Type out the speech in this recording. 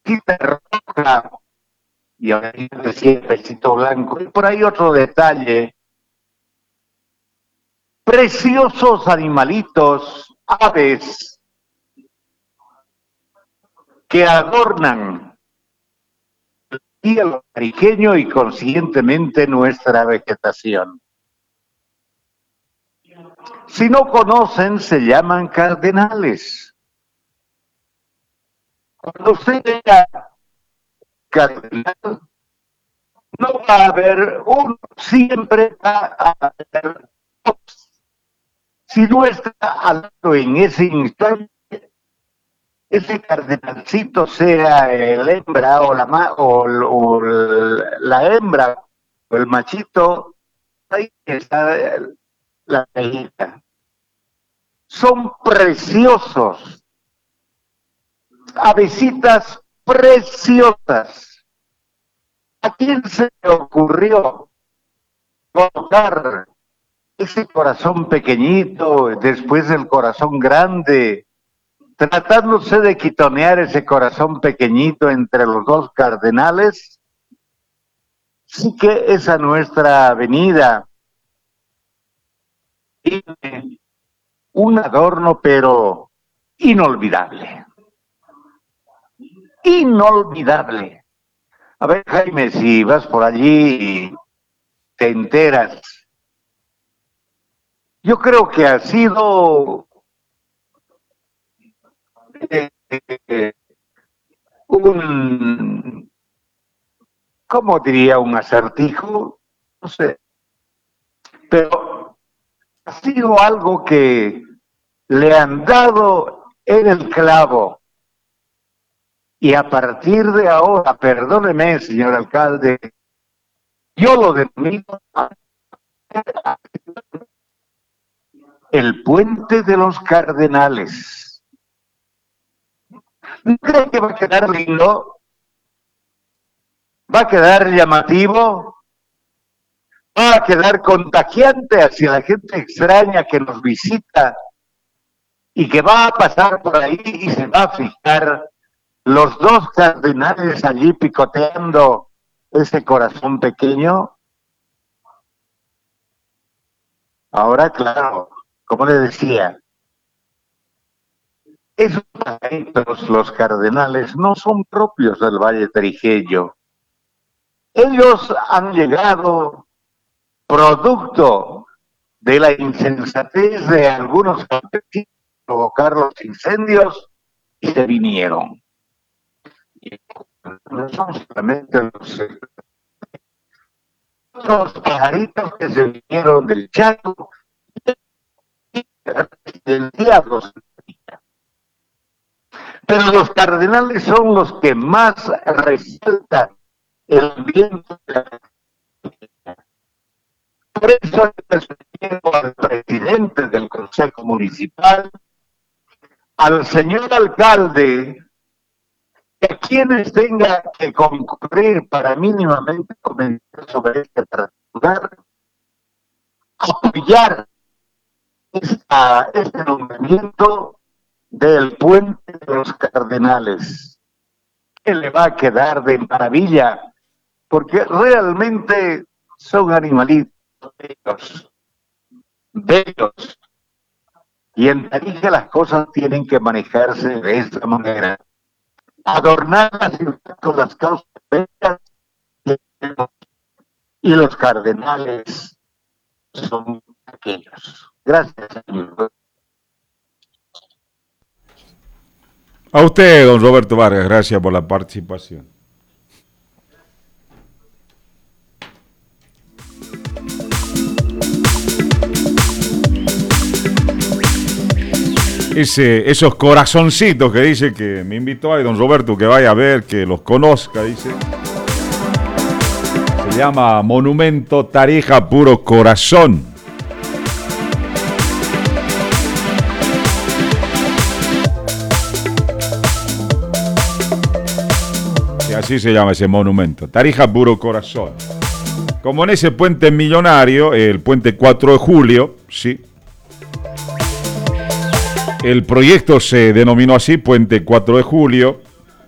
cita roja y ahora decía el pechito blanco. Y por ahí otro detalle. Preciosos animalitos, aves, que adornan el cielo tarijeño y consiguientemente nuestra vegetación. Si no conocen, se llaman cardenales. Cuando usted vea cardenal, no va a haber uno, siempre va a haber dos. Si no está hablando en ese instante, ese cardenalcito, sea el hembra o la hembra o el machito, ahí está la gallina. Son preciosos, avecitas preciosas. ¿A quién se le ocurrió colocar ese corazón pequeñito, después el corazón grande, tratándose de quitonear ese corazón pequeñito entre los dos cardenales? Sí que esa nuestra avenida tiene un adorno, pero inolvidable. Inolvidable. A ver, Jaime, si vas por allí y te enteras. Yo creo que ha sido un, ¿cómo diría? Un acertijo, no sé, pero ha sido algo que le han dado en el clavo. Y a partir de ahora, perdóneme, señor alcalde, yo lo denomino el puente de los cardenales. ¿No cree que va a quedar lindo? ¿Va a quedar llamativo? ¿Va a quedar contagiante hacia la gente extraña que nos visita y que va a pasar por ahí y se va a fijar los dos cardenales allí picoteando ese corazón pequeño? Ahora, claro, como le decía, esos pajaritos, los cardenales, no son propios del Valle Tarijeño. Ellos han llegado producto de la insensatez de algunos campesinos provocar los incendios y se vinieron. No son solamente los pajaritos que se vinieron del Chaco, del diablo. Pero los cardenales son los que más resaltan el ambiente de la. Por eso les pido al presidente del Consejo Municipal, al señor alcalde, que a quienes tenga que concurrir para mínimamente comentar sobre este particular, apoyar este nombramiento del puente de los cardenales, que le va a quedar de maravilla, porque realmente son animalitos bellos, bellos, y en Tarija las cosas tienen que manejarse de esta manera. Adornar la ciudad con las causas bellas, y los cardenales son aquellos. Gracias, señor. A usted, don Roberto Vargas, gracias por la participación. Esos corazoncitos que dice que me invitó ahí don Roberto, que vaya a ver, que los conozca, dice. Se llama Monumento Tarija Puro Corazón. Y así se llama ese monumento, Tarija Puro Corazón. Como en ese puente millonario, el puente 4 de julio, sí. El proyecto se denominó así, Puente 4 de Julio,